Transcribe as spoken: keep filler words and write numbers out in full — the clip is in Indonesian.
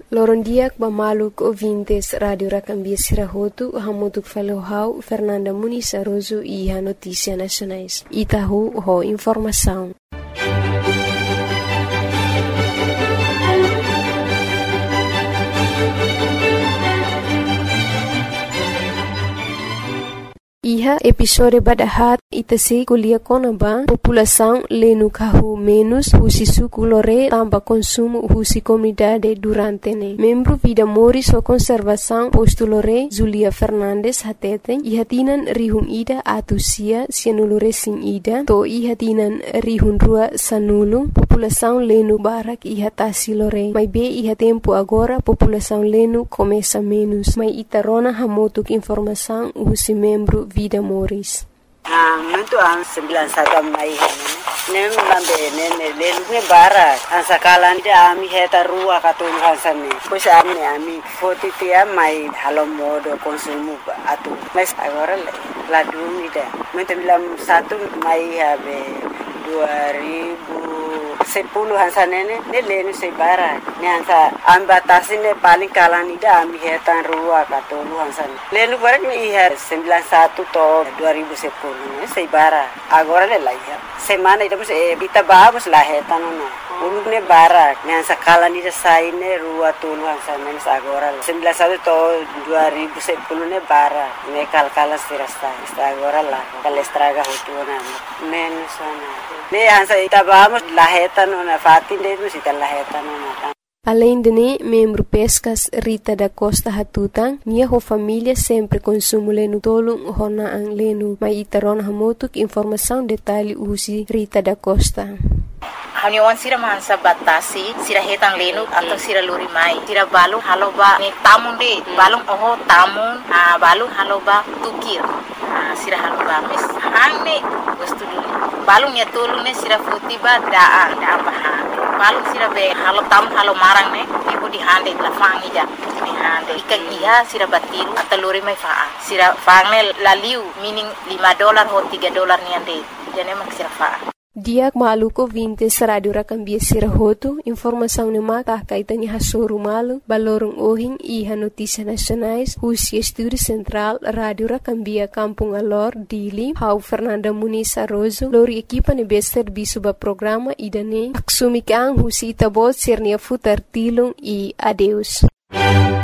Loron diak ba maluk ouvintes Radio Rakambia Sirahotu, hamutuk falohau Fernanda Muniz Aroso e a Notícia Nacionais. Itahu ho informação. Iha episode badahat itase kulia konaba população lenu kahu menos husi suku lore tamba consumo husi comunidade durante ne. Membro Vida Moris o Conservação posto lore Zulia Fernandes hatete ihatinan rihun ida atusia sianulure sin ida to ihatinan rihun rua sanulung população lenu barak ihatasi lore. Mai be iha tempo agora população lenu começa menos. Mai itarona hamotuk informação husi membro Vida Moris. Ah, muito an sembilan satu mai hane. Nem lambe nem lelu ne bara. An sakalan dia ami heta rua katun hansane. Pois ami ami forty tia mai halo modo konsumo atu. Mas agora la dumida. Muito bilang satu mai habe dua ribu sepuluh hansane ne lenu sebara. Ne hansa ambatasi ne paling kalan ida ami heta rua katun hansane. Lelu barak ni iha sembilan satu to dua ribu sepuluh. Sei bara agora le laia semana ida bus e bita babus la heta no ulu ne bara nyan sakala ni sai ne rua tulu hansana ne agora sembilan satu to dua ribu sepuluh ne bara ne kalkala sirasta agora la kalestraga hutuna menos ana ne hansa ita babus la heta no na fatin de mus ita la heta no na. Além de ne, membro Pescas Rita da Costa Hatutang, nia ho família sempre consumo lenu tolong hona ang lenu. Mai itaron hamotuk informação detalhe usi Rita da Costa. Haniwan sira mansa batasi sira hetang lenu atau sira luri mai sira balung haloba ni tamun de balung oho tamun ah balung haloba tukir ah sira haloba mes hangne wastu dulu balung ya tolu ne sira futiba daan da baha balung sira be halo tam halo marang ne ibu di hande la fangi ja ni hande ikan iya sira batiru atau luri mai faa sira fangne laliu meaning lima dolar ho tiga dolar ni ande jane mak sira faa. Diak maluko vintes Radio Rakambia Sirahotu, informação ne mata kaitani hasoru malu, balorong ohing iha Notícia Nacionais, husi Estúdio Central Radio Rakambia Kampung Alor, Dili, hau Fernanda Muniz Aroso, lori equipa ne bester bisuba programa idane, aksumik ang husi itabot sirnia futar tilung e adeus.